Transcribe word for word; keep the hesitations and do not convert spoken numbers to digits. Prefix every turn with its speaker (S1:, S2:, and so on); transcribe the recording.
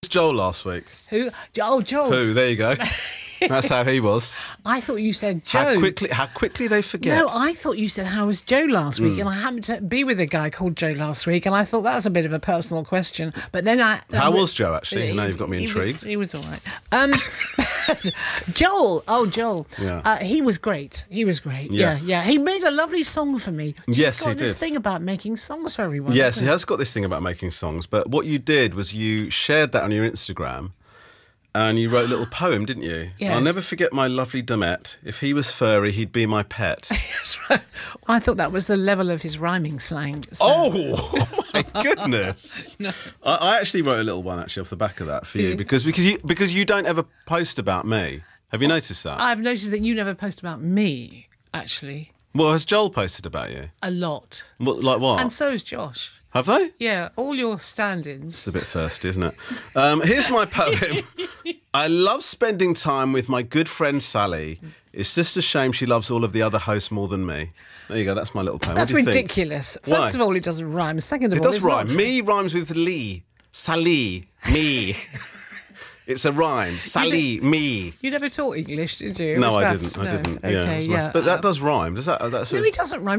S1: Joel last week?
S2: Who? Oh, Joel.
S1: Who? There you go. That's how he was.
S2: I thought you said Joe.
S1: How quickly, how quickly they forget.
S2: No, I thought you said how was Joe last week,
S1: Mm.
S2: and I happened to be with a guy called Joe last week, and I thought that was a bit of a personal question. But then I.
S1: How
S2: I,
S1: was Joe, actually?
S2: he-
S1: Now you've got me
S2: he was-
S1: intrigued.
S2: He was, all right. Um, Joel. Oh, Joel.
S1: Yeah.
S2: Uh, he was great. He was great.
S1: Yeah.
S2: Yeah, yeah. He made a lovely song for me. He's
S1: Yes,
S2: got
S1: he
S2: this
S1: did.
S2: thing about making songs for everyone.
S1: Yes,
S2: hasn't
S1: he has got this thing about making songs. But what you did was you shared that on your Instagram. And you wrote a little poem, didn't you?
S2: Yes.
S1: I'll never forget my lovely Demet. If he was furry, he'd be my pet.
S2: That's right. I thought that was the level of his rhyming slang. so-
S1: Oh, oh my goodness!
S2: No.
S1: I, I actually wrote a little one actually off the back of that for
S2: Did
S1: you,
S2: you?
S1: because because you because you don't ever post about me. Have you noticed that?
S2: I've noticed that you never post about me, actually,
S1: Well, has Joel posted about you?
S2: a lot.
S1: What, like what?
S2: And so is Josh.
S1: Have they?
S2: Yeah, all your stand-ins.
S1: It's a bit thirsty, isn't it? Um, here's my poem. I love spending time with my good friend Sally. It's just a shame she loves all of the other hosts more than me. There you go. That's my little poem.
S2: That's
S1: what do you
S2: ridiculous.
S1: Why?
S2: First of all, it doesn't rhyme. Second of
S1: think?
S2: all,
S1: It does
S2: it's not
S1: rhyme.
S2: true.
S1: Me rhymes with Lee. Sally. Me. It's a rhyme. Sally. Me.
S2: You never taught English, did you? It
S1: No,
S2: was
S1: I
S2: maths.
S1: didn't. I
S2: No.
S1: didn't.
S2: Okay,
S1: yeah, it was
S2: yeah.
S1: maths. But that
S2: Uh,
S1: does rhyme. Does that? That's
S2: No,
S1: a,
S2: it doesn't rhyme.